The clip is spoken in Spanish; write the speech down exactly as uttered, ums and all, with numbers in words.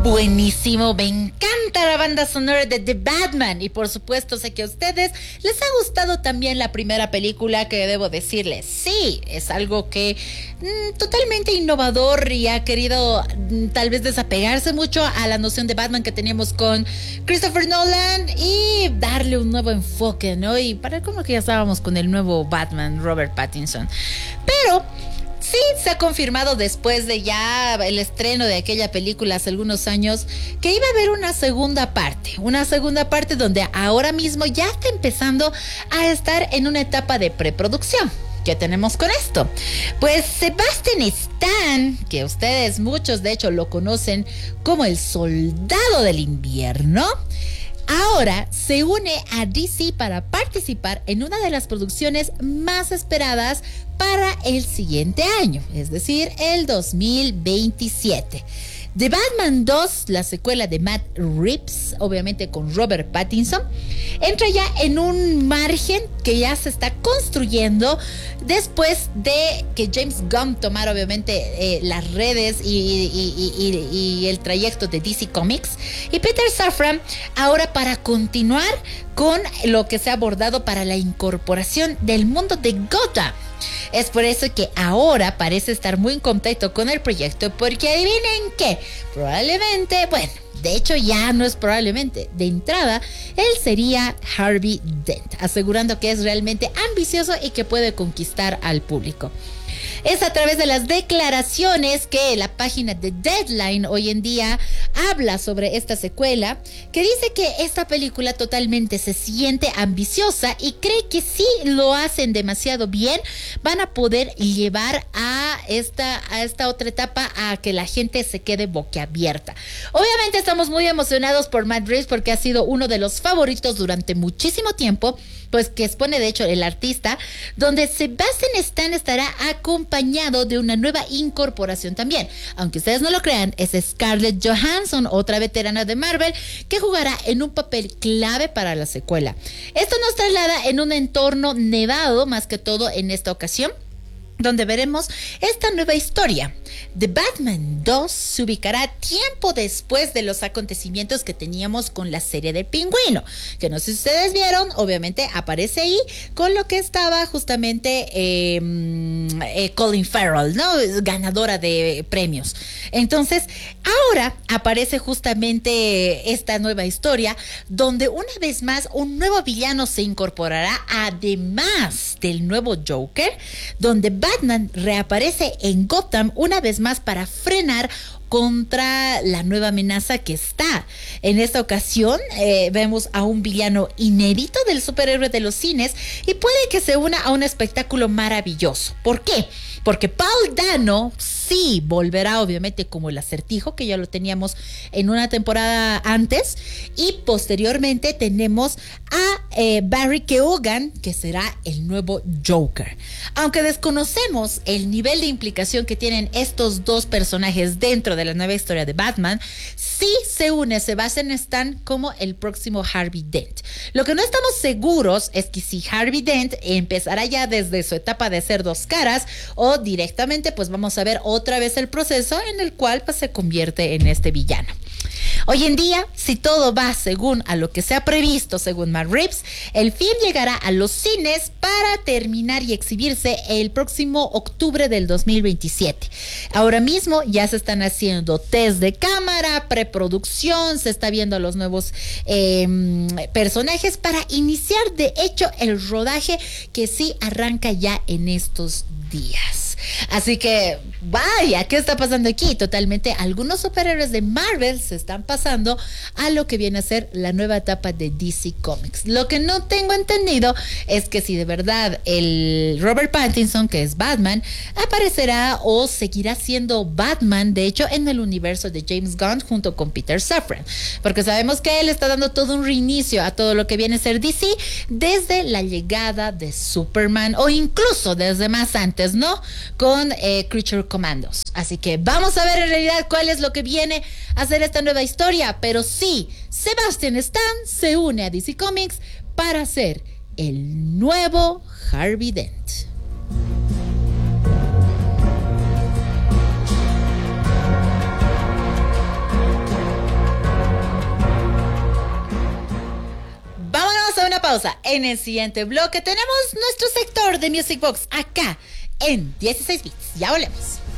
Buenísimo, me encanta la banda sonora de The Batman y por supuesto sé que a ustedes les ha gustado también la primera película, que debo decirles, sí, es algo que mmm, totalmente innovador y ha querido mmm, tal vez desapegarse mucho a la noción de Batman que teníamos con Christopher Nolan y darle un nuevo enfoque, ¿no? Y para como que ya estábamos con el nuevo Batman, Robert Pattinson, pero sí, se ha confirmado después de ya el estreno de aquella película hace algunos años que iba a haber una segunda parte, una segunda parte donde ahora mismo ya está empezando a estar en una etapa de preproducción. ¿Qué tenemos con esto? Pues Sebastian Stan, que ustedes muchos de hecho lo conocen como el Soldado del Invierno, ahora se une a D C para participar en una de las producciones más esperadas para el siguiente año, es decir, el dos mil veintisiete. The Batman dos, la secuela de Matt Reeves, obviamente con Robert Pattinson, entra ya en un margen que ya se está construyendo después de que James Gunn tomara obviamente eh, las redes y, y, y, y, y el trayecto de D C Comics, y Peter Safran ahora para continuar con lo que se ha abordado para la incorporación del mundo de Gotham. Es por eso que ahora parece estar muy contento con el proyecto, porque adivinen qué, probablemente, bueno, de hecho ya no es probablemente, de entrada, él sería Harvey Dent, asegurando que es realmente ambicioso y que puede conquistar al público. Es a través de las declaraciones que la página de Deadline hoy en día habla sobre esta secuela, que dice que esta película totalmente se siente ambiciosa y cree que si lo hacen demasiado bien, van a poder llevar a esta, a esta otra etapa a que la gente se quede boquiabierta. Obviamente estamos muy emocionados por Matt Reeves porque ha sido uno de los favoritos durante muchísimo tiempo, pues que expone de hecho el artista, donde Sebastian Stan estará acompañado de una nueva incorporación también. Aunque ustedes no lo crean, es Scarlett Johansson, otra veterana de Marvel, que jugará en un papel clave para la secuela. Esto nos traslada en un entorno nevado, más que todo en esta ocasión, donde veremos esta nueva historia. The Batman dos se ubicará tiempo después de los acontecimientos que teníamos con la serie del Pingüino, que no sé si ustedes vieron, obviamente aparece ahí con lo que estaba justamente eh, eh, Colin Farrell, ¿no? Ganadora de premios. Entonces, ahora aparece justamente esta nueva historia, donde una vez más un nuevo villano se incorporará, además del nuevo Joker, donde Batman reaparece en Gotham una vez más para frenar contra la nueva amenaza que está. En esta ocasión eh, vemos a un villano inédito del superhéroe de los cines y puede que se una a un espectáculo maravilloso. ¿Por qué? Porque Paul Dano sí volverá obviamente como el Acertijo, que ya lo teníamos en una temporada antes, y posteriormente tenemos a eh, Barry Keoghan, que será el nuevo Joker. Aunque desconocemos el nivel de implicación que tienen estos dos personajes dentro de la nueva historia de Batman, sí se une Sebastian Stan como el próximo Harvey Dent. Lo que no estamos seguros es que si Harvey Dent empezará ya desde su etapa de ser dos caras o directamente pues vamos a ver otra vez el proceso en el cual pues se convierte en este villano. Hoy en día, si todo va según a lo que se ha previsto, según Matt Reeves, el film llegará a los cines para terminar y exhibirse el próximo octubre del dos mil veintisiete. Ahora mismo ya se están haciendo test de cámara, preproducción, se está viendo a los nuevos eh, personajes para iniciar de hecho el rodaje, que sí arranca ya en estos días. Así que, vaya, ¿qué está pasando aquí? Totalmente, algunos superhéroes de Marvel se están pasando a lo que viene a ser la nueva etapa de D C Comics. Lo que no tengo entendido es que si de verdad el Robert Pattinson, que es Batman, aparecerá o seguirá siendo Batman, de hecho, en el universo de James Gunn junto con Peter Safran. Porque sabemos que él está dando todo un reinicio a todo lo que viene a ser D C desde la llegada de Superman o incluso desde más antes, ¿no? Con eh, Creature Commandos. Así que vamos a ver en realidad cuál es lo que viene a ser esta nueva historia. Pero sí, Sebastian Stan se une a D C Comics para ser el nuevo Harvey Dent. una pausa. En el siguiente bloque tenemos nuestro sector de Music Box acá en dieciséis bits. Ya volvemos.